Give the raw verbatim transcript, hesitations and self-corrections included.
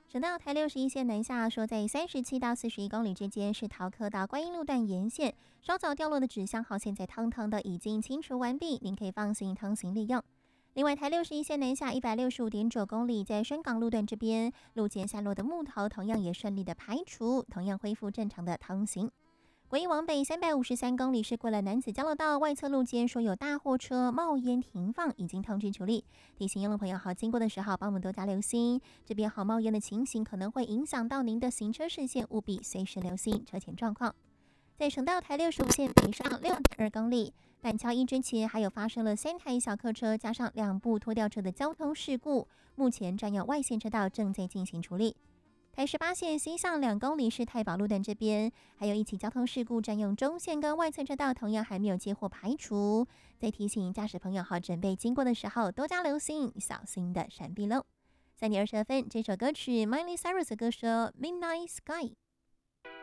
省道台六十一线南下，说在三十七到四十一公里之间是桃科到观音路段沿线，稍早掉落的纸箱号现在汤汤的已经清除完毕，您可以放心通行利用。另外，台六十一线南下一百六十五点九公里，在深港路段这边，路肩下落的木头同样也顺利的排除，同样恢复正常的通行。国一往北三百五十三公里是过了南子交流道外侧路肩，说有大货车冒烟停放，已经通知处理。提醒用路朋友好经过的时候，帮我们多加留心，这边好冒烟的情形可能会影响到您的行车视线，务必随时留心车前状况。在省道台六十五线北上六点二公里，板桥一之前还有发生了三台小客车加上两部拖吊车的交通事故，目前占用外线车道正在进行处理。台十八线西向两公里是太保路段这边，还有一起交通事故占用中线跟外侧车道，同样还没有接获排除。再提醒驾驶朋友好准备经过的时候多加留心，小心的闪避喽。三点二十二分，这首歌曲 Miley Cyrus 的歌说 Midnight Sky。